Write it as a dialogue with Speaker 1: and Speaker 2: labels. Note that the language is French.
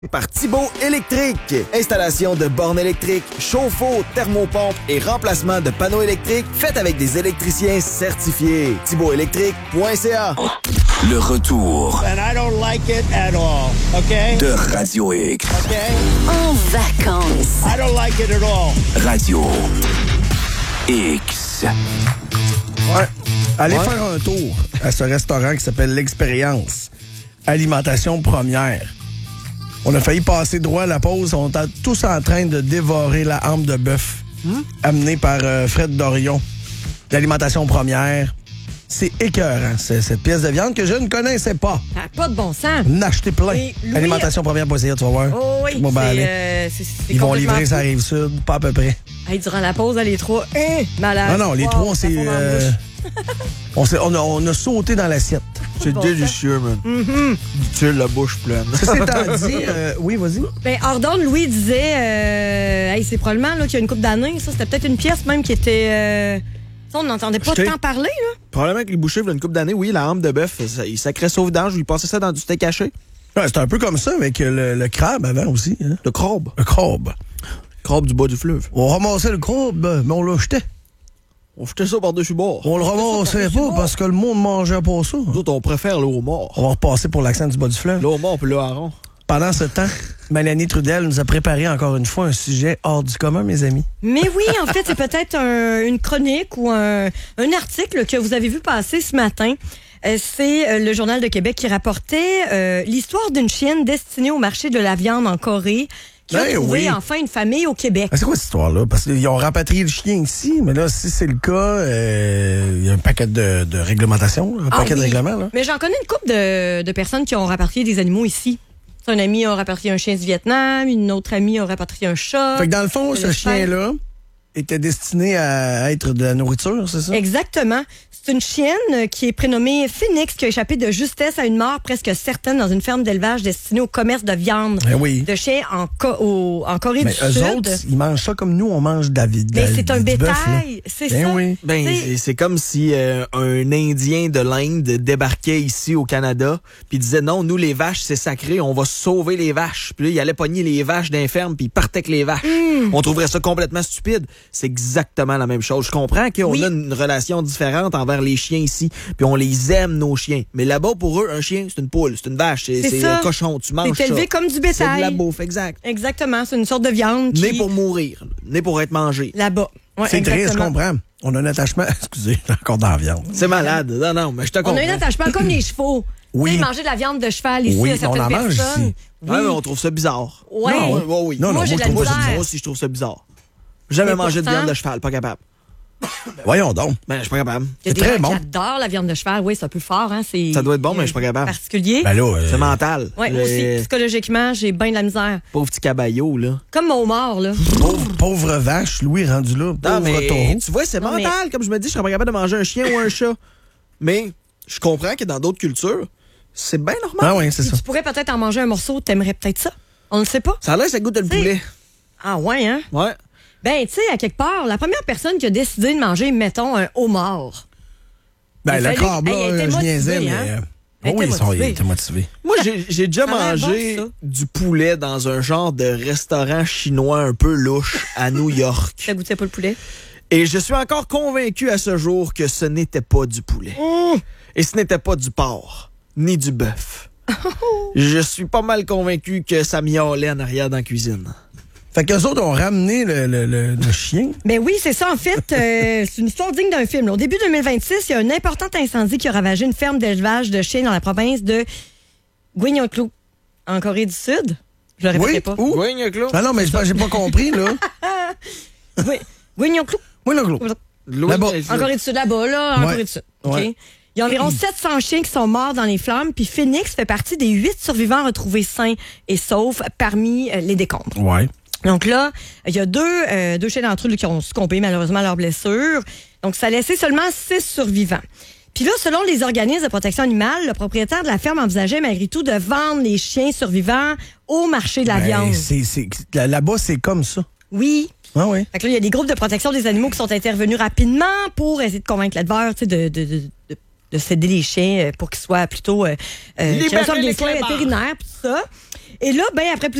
Speaker 1: Par Thibaut Électrique. Installation de bornes électriques, chauffe-eau, thermopompe et remplacement de panneaux électriques faites avec des électriciens certifiés. ThibautElectrique.ca.
Speaker 2: Le retour
Speaker 3: And I don't like it at all, okay?
Speaker 2: de Radio X.
Speaker 3: Okay?
Speaker 4: En vacances.
Speaker 3: I don't like it at all.
Speaker 2: Radio X.
Speaker 5: Ouais. Allez faire un tour à ce restaurant qui s'appelle l'Expérience. Alimentation première. On a failli passer droit à la pause. On était tous en train de dévorer la hampe de bœuf amenée par Fred Dorion. L'alimentation première. C'est écœurant, cette pièce de viande que je ne connaissais pas.
Speaker 6: Ça n'a pas de bon sens.
Speaker 5: N'achetez plein.
Speaker 6: Et Louis-
Speaker 5: Alimentationpremière.ca, tu vas voir.
Speaker 6: Oh oui,
Speaker 5: Bon, ben, allez.
Speaker 6: c'est
Speaker 5: Ils vont
Speaker 6: complètement
Speaker 5: livrer
Speaker 6: fou.
Speaker 5: ça à Rive-Sud, pas à peu près.
Speaker 6: Hey, durant la pause, les trois, malade.
Speaker 5: Non, les trois,
Speaker 6: ça fond dans la bouche.
Speaker 5: on a sauté dans l'assiette.
Speaker 7: C'est
Speaker 6: Bon
Speaker 7: délicieux, man. Tu la bouche pleine.
Speaker 5: Ceci étant dit, oui, vas-y.
Speaker 6: Ben, Ordonne, Louis disait, hey, c'est probablement là, qu'il y a une couple d'années, ça, c'était peut-être une pièce même qui était... ça, on n'entendait pas
Speaker 7: Jeté.
Speaker 6: tant parler, là.
Speaker 7: Probablement que les bouchers, il y a une couple d'années, oui, la hampe de bœuf, ils sacraient ça au vidange, ils passaient ça dans du steak haché.
Speaker 5: Ouais, c'est un peu comme ça avec le crabe avant aussi. Hein?
Speaker 7: Le crabe.
Speaker 5: Le crabe.
Speaker 7: Crabe du bas du fleuve.
Speaker 5: On ramassait le crabe, mais on le jetait.
Speaker 7: On jetait ça par-dessus bord.
Speaker 5: On le ramassait pas parce que le monde mangeait pas ça.
Speaker 7: Nous autres, on préfère le homard.
Speaker 5: On va repasser pour l'accent du bas du fleuve.
Speaker 7: Le homard puis le hareng.
Speaker 5: Pendant ce temps, Mélanie Trudel nous a préparé encore une fois un sujet hors du commun, mes amis.
Speaker 6: Mais oui, en fait, c'est peut-être une chronique ou un article que vous avez vu passer ce matin. C'est le Journal de Québec qui rapportait l'histoire d'une chienne destinée au marché de la viande en Corée qui a
Speaker 5: Ben
Speaker 6: trouvé
Speaker 5: oui.
Speaker 6: enfin une famille au Québec.
Speaker 5: Ah, c'est quoi cette histoire-là? Parce qu'ils ont rapatrié le chien ici, mais là, si c'est le cas, il y a un paquet de réglementations, un paquet de
Speaker 6: oui.
Speaker 5: règlements. Là.
Speaker 6: Mais j'en connais une couple de personnes qui ont rapatrié des animaux ici. Un ami a rapatrié un chien du Vietnam, une autre amie a rapatrié un chat.
Speaker 5: Fait que dans le fond,
Speaker 6: de
Speaker 5: ce
Speaker 6: l'Espagne.
Speaker 5: chien-là était destiné à être de la nourriture, c'est ça?
Speaker 6: Exactement. C'est une chienne qui est prénommée Phoenix qui a échappé de justesse à une mort presque certaine dans une ferme d'élevage destinée au commerce de viande
Speaker 5: Ben oui.
Speaker 6: de chiens en Corée
Speaker 5: Mais
Speaker 6: du
Speaker 5: eux
Speaker 6: Sud.
Speaker 5: autres, ils mangent ça comme nous, on mange David.
Speaker 6: Mais c'est un bétail, c'est
Speaker 5: Ben
Speaker 6: ça.
Speaker 5: oui.
Speaker 7: Ben,
Speaker 6: T'sais-
Speaker 7: c'est comme si un Indien de l'Inde débarquait ici au Canada puis disait non, nous les vaches c'est sacré, on va sauver les vaches. Puis là, il allait pogner les vaches d'un ferme puis il partait avec les vaches. On trouverait ça complètement stupide. C'est exactement la même chose. Je comprends qu'on
Speaker 6: Oui.
Speaker 7: a une relation différente envers les chiens ici, puis on les aime nos chiens. Mais là-bas pour eux, un chien c'est une poule, c'est une vache, c'est
Speaker 6: ça.
Speaker 7: un cochon, tu manges
Speaker 6: C'est
Speaker 7: ça.
Speaker 6: élevé comme du
Speaker 7: C'est
Speaker 6: bétail.
Speaker 7: de la bouffe, exact.
Speaker 6: Exactement, c'est une sorte de viande qui...
Speaker 7: Né pour mourir, né pour être mangé.
Speaker 6: Là-bas. Ouais,
Speaker 5: C'est triste, je
Speaker 6: exactement.
Speaker 5: comprends. On a un attachement. Excusez, encore dans la viande.
Speaker 7: C'est malade. Non, mais je te
Speaker 6: On
Speaker 7: comprends.
Speaker 6: a un attachement comme les chevaux.
Speaker 5: Oui.
Speaker 6: Tu sais, manger de la viande de cheval ici,
Speaker 5: Oui,
Speaker 6: à certaines
Speaker 5: on en mange
Speaker 6: personnes.
Speaker 5: ici.
Speaker 6: Oui.
Speaker 7: Ouais, mais on trouve ça bizarre.
Speaker 6: Ouais.
Speaker 7: Non, oui.
Speaker 5: Non,
Speaker 6: Moi, j'ai de la
Speaker 7: moi,
Speaker 6: misère.
Speaker 7: moi aussi, je trouve ça bizarre. Jamais
Speaker 6: Mais
Speaker 7: mangé de
Speaker 6: pourtant-
Speaker 7: viande de cheval, pas capable.
Speaker 5: Voyons donc.
Speaker 7: Ben, je suis pas capable.
Speaker 6: Il y a
Speaker 5: C'est
Speaker 6: des
Speaker 5: très
Speaker 6: gens
Speaker 5: bon.
Speaker 6: qui adorent la viande de cheval. Oui, c'est un peu fort. Hein?
Speaker 7: Ça doit être bon, mais je suis pas capable.
Speaker 6: Particulier.
Speaker 5: Ben là,
Speaker 7: C'est mental.
Speaker 6: Oui, moi aussi.
Speaker 7: Le
Speaker 6: Psychologiquement, j'ai bien de la misère.
Speaker 7: pauvre petit cabayot, là.
Speaker 6: Comme mon mort, là.
Speaker 5: pauvre vache, Louis rendu là.
Speaker 7: Non,
Speaker 5: Pauvre
Speaker 7: mais
Speaker 5: taureau.
Speaker 7: tu vois, c'est
Speaker 6: Non,
Speaker 7: mental. Comme je me dis, je serais pas capable de manger un chien ou un chat. Mais je comprends que dans d'autres cultures, c'est bien normal.
Speaker 5: Ah oui, c'est ça.
Speaker 6: Tu pourrais peut-être en manger un morceau, t'aimerais peut-être ça. On ne sait pas.
Speaker 7: Ça a l'air que ça goûte le
Speaker 6: T'sais-
Speaker 7: poulet.
Speaker 6: Ah ouais, hein?
Speaker 7: Ouais.
Speaker 6: Ben, tu sais, à quelque part, la première personne qui a décidé de manger, mettons, un homard.
Speaker 5: Ben,
Speaker 6: Il
Speaker 5: le
Speaker 6: fallait-
Speaker 5: crabe,
Speaker 6: Hey, elle
Speaker 5: là,
Speaker 6: était
Speaker 5: je niaisais,
Speaker 6: motivée,
Speaker 5: mais.
Speaker 6: hein?
Speaker 5: Oh
Speaker 6: Elle
Speaker 5: oui,
Speaker 6: était
Speaker 5: ils
Speaker 6: motivée.
Speaker 5: étaient motivés.
Speaker 7: Moi, j'ai déjà
Speaker 6: Ça a l'air
Speaker 7: mangé
Speaker 6: bon, ça.
Speaker 7: du poulet dans un genre de restaurant chinois un peu louche à New York.
Speaker 6: Ça goûtait pas le poulet.
Speaker 7: Et je suis encore convaincu à ce jour que ce n'était pas du poulet. Et ce n'était pas du porc, ni du bœuf. Je suis pas mal convaincu que ça miaulait en arrière dans la cuisine.
Speaker 5: Fait qu'eux autres ont ramené le chien.
Speaker 6: Ben oui, c'est ça. En fait, c'est une histoire digne d'un film. Au début 2026, il y a un important incendie qui a ravagé une ferme d'élevage de chiens dans la province de Gwinnett-Klou, en Corée du Sud. Je le répéterai pas.
Speaker 5: Où?
Speaker 7: Oui, Gnoclo.
Speaker 5: Ah non, mais j'ai pas compris, là.
Speaker 6: Gwinnett-Klou,
Speaker 5: Oui, là, gros. Là-bas.
Speaker 6: en Corée du Sud, là-bas, là, en
Speaker 5: Ouais.
Speaker 6: Corée du Sud. OK?
Speaker 5: Ouais.
Speaker 6: Il y a environ 700 chiens qui sont morts dans les flammes, puis Phoenix fait partie des 8 survivants retrouvés sains et saufs parmi les décombres.
Speaker 5: Ouais.
Speaker 6: Donc là, il y a deux chiens d'entre eux là, qui ont succombé malheureusement à leurs blessures. Donc ça a laissé seulement 6 survivants. Puis là, selon les organismes de protection animale, le propriétaire de la ferme envisageait malgré tout de vendre les chiens survivants au marché de la viande.
Speaker 5: Là-bas, c'est comme ça.
Speaker 6: Oui.
Speaker 5: Ah oui.
Speaker 6: Fait que là, il y a des groupes de protection des animaux qui sont intervenus rapidement pour essayer de convaincre l'éleveur, tu sais, de céder les chiens pour qu'ils soient plutôt qu'ils reçoivent des soins vétérinaires, tout ça. Et là, ben après